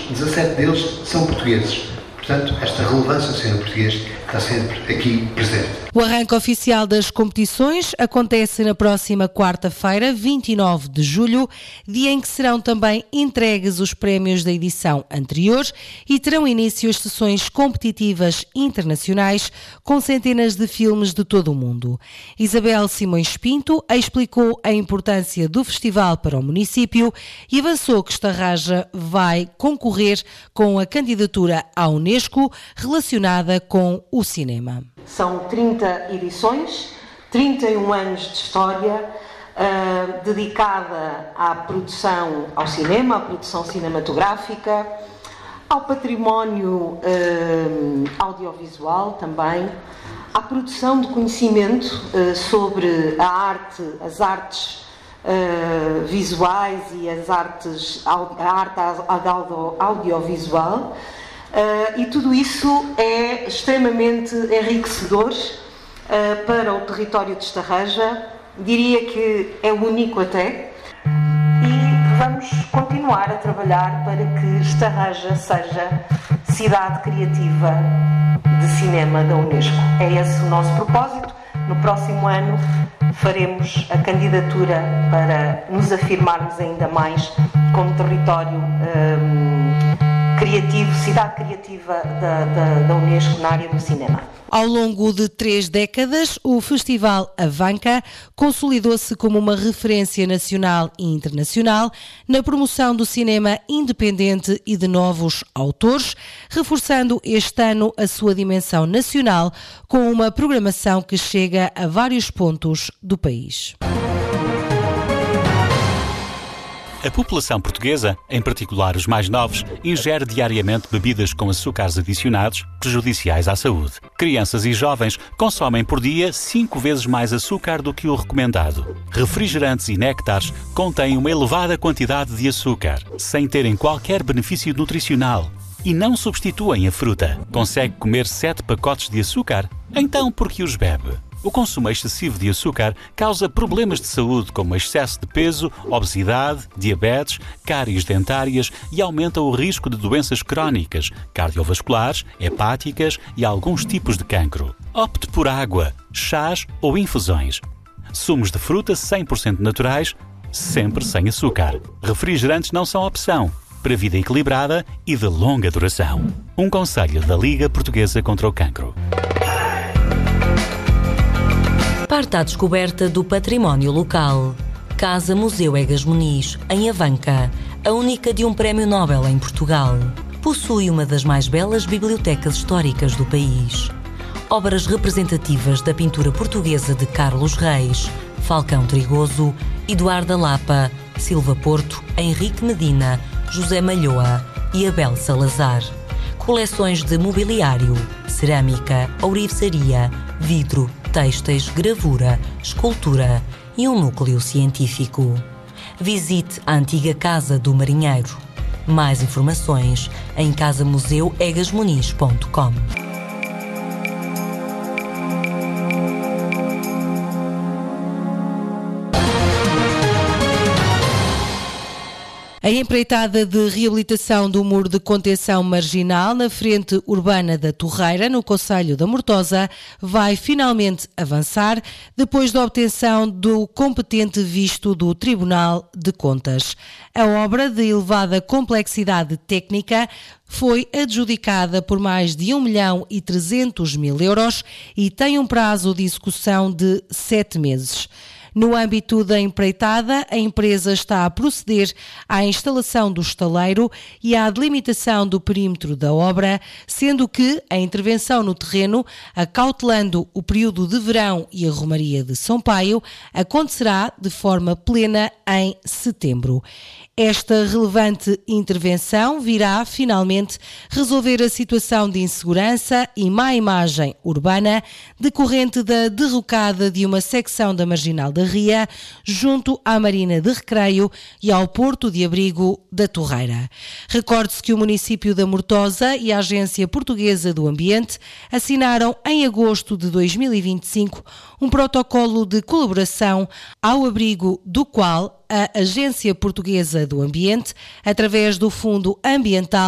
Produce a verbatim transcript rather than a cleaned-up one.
dezassete deles são portugueses. Portanto, esta relevância do cinema português está sempre aqui presente. O arranque oficial das competições acontece na próxima quarta-feira, vinte e nove de julho, dia em que serão também entregues os prémios da edição anterior e terão início as sessões competitivas internacionais com centenas de filmes de todo o mundo. Isabel Simões Pinto explicou a importância do festival para o município e avançou que Estarraja vai concorrer com a candidatura à Unesco relacionada com o cinema. São trinta edições, trinta e um anos de história uh, dedicada à produção, ao cinema, à produção cinematográfica, ao património uh, audiovisual também, à produção de conhecimento uh, sobre a arte, as artes uh, visuais e as artes, a arte audio, audiovisual. Uh, e tudo isso é extremamente enriquecedor uh, para o território de Estarraja, diria que é único até, e vamos continuar a trabalhar para que Estarraja seja cidade criativa de cinema da Unesco. É esse o nosso propósito. No próximo ano faremos a candidatura para nos afirmarmos ainda mais como território um, criativo, cidade criativa da, da, da Unesco na área do cinema. Ao longo de três décadas, o Festival Avanca consolidou-se como uma referência nacional e internacional na promoção do cinema independente e de novos autores, reforçando este ano a sua dimensão nacional com uma programação que chega a vários pontos do país. A população portuguesa, em particular os mais novos, ingere diariamente bebidas com açúcares adicionados, prejudiciais à saúde. Crianças e jovens consomem por dia cinco vezes mais açúcar do que o recomendado. Refrigerantes e néctares contêm uma elevada quantidade de açúcar, sem terem qualquer benefício nutricional. E não substituem a fruta. Consegue comer sete pacotes de açúcar? Então por que os bebe? O consumo excessivo de açúcar causa problemas de saúde como excesso de peso, obesidade, diabetes, cáries dentárias e aumenta o risco de doenças crónicas, cardiovasculares, hepáticas e alguns tipos de cancro. Opte por água, chás ou infusões. Sumos de fruta cem por cento naturais, sempre sem açúcar. Refrigerantes não são opção. Para vida equilibrada e de longa duração. Um conselho da Liga Portuguesa contra o Cancro. Parte à descoberta do património local. Casa Museu Egas Muniz, em Avanca, a única de um prémio Nobel em Portugal. Possui uma das mais belas bibliotecas históricas do país. Obras representativas da pintura portuguesa de Carlos Reis, Falcão Trigoso, Eduardo Lapa, Silva Porto, Henrique Medina, José Malhoa e Abel Salazar. Coleções de mobiliário, cerâmica, ourivesaria, vidro, têxteis, gravura, escultura e um núcleo científico. Visite a antiga Casa do Marinheiro. Mais informações em casa museu egas muniz ponto com. A empreitada de reabilitação do muro de contenção marginal na frente urbana da Torreira, no concelho da Mortosa, vai finalmente avançar depois da obtenção do competente visto do Tribunal de Contas. A obra, de elevada complexidade técnica, foi adjudicada por mais de um milhão e trezentos mil euros e tem um prazo de execução de sete meses. No âmbito da empreitada, a empresa está a proceder à instalação do estaleiro e à delimitação do perímetro da obra, sendo que a intervenção no terreno, acautelando o período de verão e a Romaria de São Paio, acontecerá de forma plena em setembro. Esta relevante intervenção virá, finalmente, resolver a situação de insegurança e má imagem urbana decorrente da derrocada de uma secção da Marginal da Ria, junto à Marina de Recreio e ao Porto de Abrigo da Torreira. Recorde-se que o município da Mortosa e a Agência Portuguesa do Ambiente assinaram, em agosto de dois mil e vinte e cinco, um protocolo de colaboração ao abrigo do qual a Agência Portuguesa do Ambiente, através do Fundo Ambiental,